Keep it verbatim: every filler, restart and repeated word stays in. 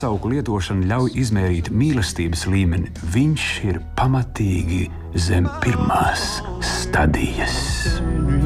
Sauku lietošana ļauj izmērīt mīlestības līmeni. Viņš ir pamatīgi zem pirmās stadijas.